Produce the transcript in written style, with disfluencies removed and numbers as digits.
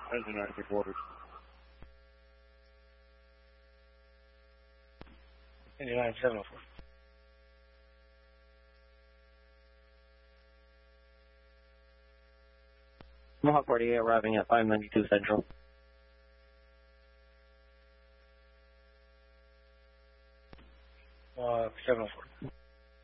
Engine 9 reported. Engine 9 704. Mohawk 48 arriving at 592 Central. Mohawk 704.